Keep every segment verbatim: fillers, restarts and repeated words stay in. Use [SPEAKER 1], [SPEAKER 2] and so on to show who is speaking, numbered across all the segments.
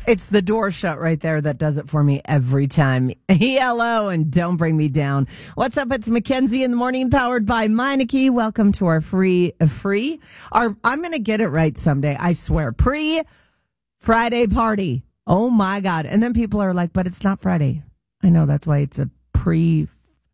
[SPEAKER 1] It's the door shut right there that does it for me every time. Hello, and don't bring me down. What's up? It's Mackenzie in the morning, powered by Meineke. Welcome to our free, uh, free. Our I'm going to get it right someday. I swear. Pre-Friday party. Oh my God! And then people are like, "But it's not Friday." I know, that's why it's a pre.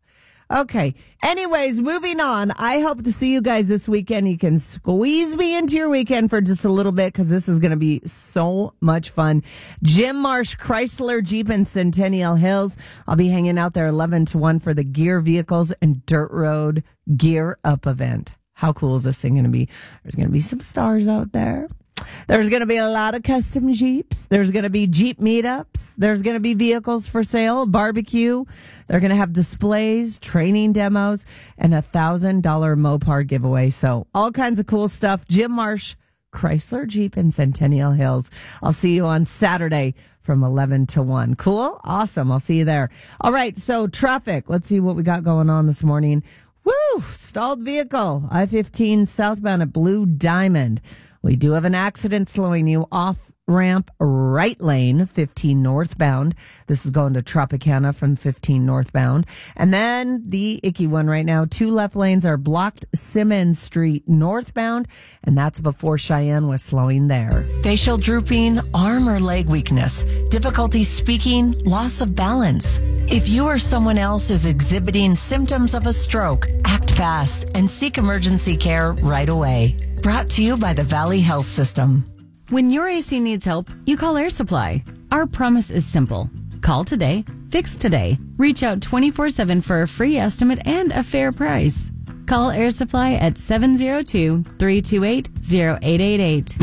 [SPEAKER 1] Okay. Anyways, moving on. I hope to see you guys this weekend. You can squeeze me into your weekend for just a little bit because this is going to be so much fun. Jim Marsh, Chrysler, Jeep, and Centennial Hills. I'll be hanging out there eleven to one for the Gear Vehicles and Dirt Road Gear Up event. How cool is this thing going to be? There's going to be some stars out there. There's going to be a lot of custom Jeeps. There's going to be Jeep meetups. There's going to be vehicles for sale, barbecue. They're going to have displays, training demos, and a one thousand dollars Mopar giveaway. So all kinds of cool stuff. Jim Marsh, Chrysler, Jeep, and Centennial Hills. I'll see you on Saturday from eleven to one. Cool? Awesome. I'll see you there. All right. So traffic. Let's see what we got going on this morning. Woo! Stalled vehicle. I fifteen southbound at Blue Diamond. We do have an accident slowing you off ramp right lane, fifteen northbound. This is going to Tropicana from fifteen northbound. And then the icky one right now, two left lanes are blocked Simmons Street northbound, and that's before Cheyenne was slowing there. Facial drooping, arm or leg weakness, difficulty speaking, loss of balance. If you or someone else is exhibiting symptoms of a stroke, act fast and seek emergency care right away. Brought to you by the Valley Health System.
[SPEAKER 2] When your A C needs help, you call Air Supply. Our promise is simple. Call today, fix today. Reach out twenty-four seven for a free estimate and a fair price. Call Air Supply at seven oh two, three two eight, oh eight eight eight.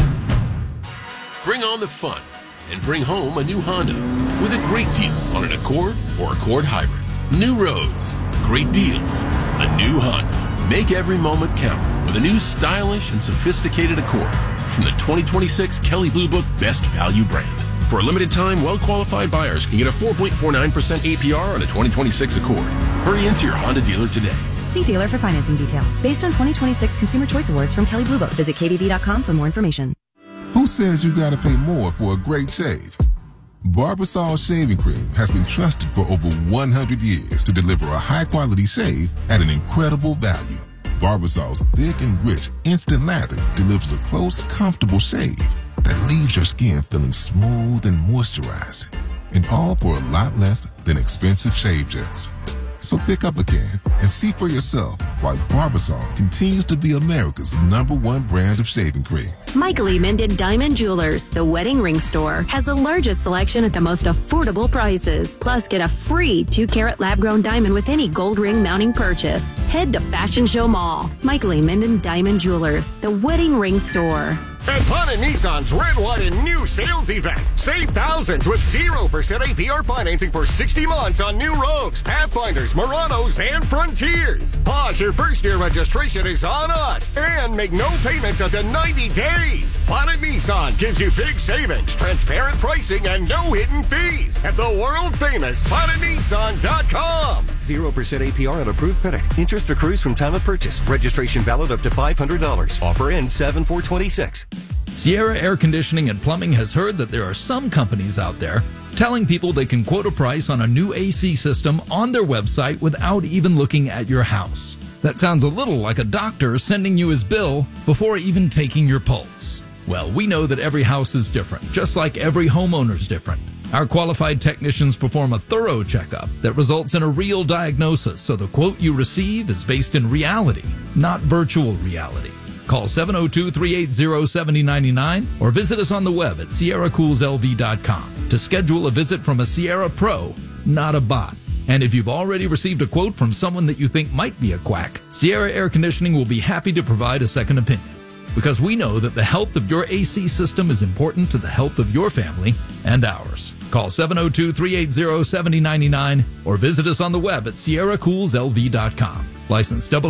[SPEAKER 3] Bring on the fun and bring home a new Honda with a great deal on an Accord or Accord Hybrid. New roads, great deals, a new Honda. Make every moment count with a new stylish and sophisticated Accord from the twenty twenty-six Kelley Blue Book Best Value brand. For a limited time, well-qualified buyers can get a four point four nine percent A P R on a twenty twenty-six Accord. Hurry into your Honda dealer today.
[SPEAKER 4] See dealer for financing details. Based on twenty twenty-six Consumer Choice Awards from Kelley Blue Book. Visit K B B dot com for more information.
[SPEAKER 5] Who says you gotta pay more for a great shave? Barbasol Shaving Cream has been trusted for over one hundred years to deliver a high-quality shave at an incredible value. Barbasol's thick and rich instant lather delivers a close, comfortable shave that leaves your skin feeling smooth and moisturized. And all for a lot less than expensive shave gels. So pick up a can and see for yourself why Barbasol continues to be America's number one brand of shaving cream.
[SPEAKER 4] Michael E. Minden Diamond Jewelers, the wedding ring store, has the largest selection at the most affordable prices. Plus, get a free two-carat lab-grown diamond with any gold ring mounting purchase. Head to Fashion Show Mall. Michael E. Minden Diamond Jewelers, the wedding ring store.
[SPEAKER 6] At Bonnet Nissan's Redwood and new sales event. Save thousands with zero percent A P R financing for sixty months on new Rogues, Pathfinders, Muranos, and Frontiers. Pause your first year registration is on us. And make no payments up to ninety days. Bonnet Nissan gives you big savings, transparent pricing, and no hidden fees at the world famous Bonnet Nissan dot com.
[SPEAKER 7] zero percent A P R on approved credit. Interest accrues from time of purchase. Registration valid up to five hundred dollars. Offer ends seven four twenty-six.
[SPEAKER 8] Sierra Air Conditioning and Plumbing has heard that there are some companies out there telling people they can quote a price on a new A C system on their website without even looking at your house. That sounds a little like a doctor sending you his bill before even taking your pulse. Well, we know that every house is different, just like every homeowner's different. Our qualified technicians perform a thorough checkup that results in a real diagnosis, so the quote you receive is based in reality, not virtual reality. Call seven oh two, three eight zero, seven oh nine nine or visit us on the web at sierra cools L V dot com to schedule a visit from a Sierra Pro, not a bot. And if you've already received a quote from someone that you think might be a quack, Sierra Air Conditioning will be happy to provide a second opinion. Because we know that the health of your A C system is important to the health of your family and ours. Call seven oh two, three eight zero, seven oh nine nine or visit us on the web at sierra cools L V dot com. License double